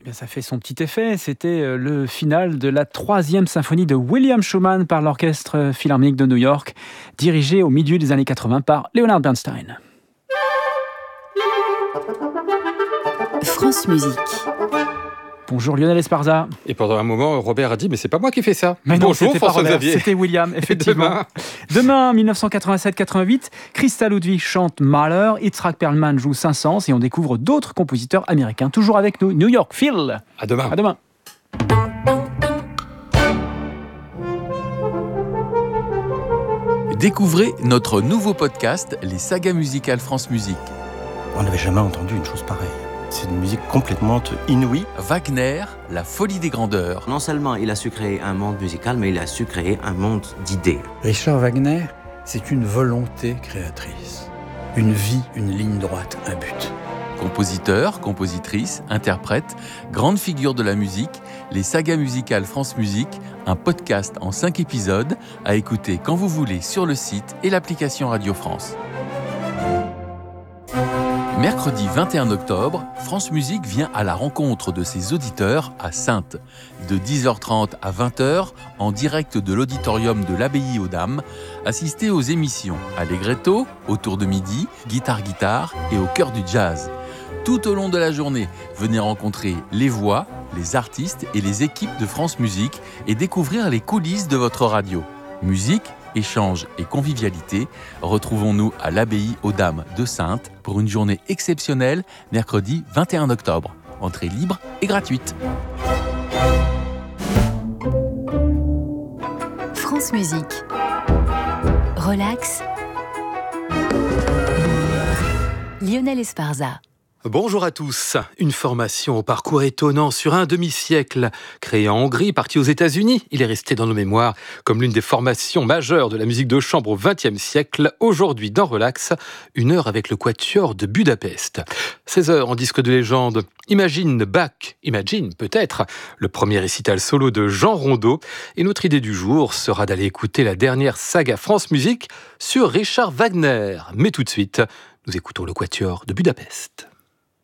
Bien, ça fait son petit effet. C'était le final de la 3e symphonie de William Schumann par l'Orchestre Philharmonique de New York, dirigé au milieu des années 80 par Leonard Bernstein. France Musique. Bonjour Lionel Esparza. Et pendant un moment, Robert a dit « Mais c'est pas moi qui fais ça !» Mais non, Bonjour c'était pas Robert, François-Xavier. c'était William, effectivement. Demain, 1987-88, Christa Ludwig chante Mahler, Itzhak Perlman joue Saint-Saëns et on découvre d'autres compositeurs américains. Toujours avec nous, New York Phil. À demain. À demain. Découvrez notre nouveau podcast, les sagas musicales France Musique. On n'avait jamais entendu une chose pareille. C'est une musique complètement inouïe. Wagner, la folie des grandeurs. Non seulement il a su créer un monde musical, mais il a su créer un monde d'idées. Richard Wagner, c'est une volonté créatrice. Une vie, une ligne droite, un but. Compositeurs, compositrices, interprètes, grandes figures de la musique, les sagas musicales France Musique, un podcast en 5 épisodes à écouter quand vous voulez sur le site et l'application Radio France. Mercredi 21 octobre, France Musique vient à la rencontre de ses auditeurs à Saintes. De 10h30 à 20h, en direct de l'auditorium de l'Abbaye aux Dames, assistez aux émissions Allegretto, autour de midi, Guitare et au cœur du jazz. Tout au long de la journée, venez rencontrer les voix, les artistes et les équipes de France Musique et découvrir les coulisses de votre radio. Musique, échange et convivialité, retrouvons-nous à l'Abbaye aux Dames de Saintes pour une journée exceptionnelle, mercredi 21 octobre. Entrée libre et gratuite. France Musique. Relax. Lionel Esparza. Bonjour à tous. Une formation au parcours étonnant sur un demi-siècle. Créé en Hongrie, parti aux États-Unis, il est resté dans nos mémoires comme l'une des formations majeures de la musique de chambre au XXe siècle. Aujourd'hui, dans Relax, 1 heure avec le Quatuor de Budapest. 16 heures en disque de légende. Imagine peut-être, le premier récital solo de Jean Rondeau. Et notre idée du jour sera d'aller écouter la dernière saga France Musique sur Richard Wagner. Mais tout de suite, nous écoutons le Quatuor de Budapest.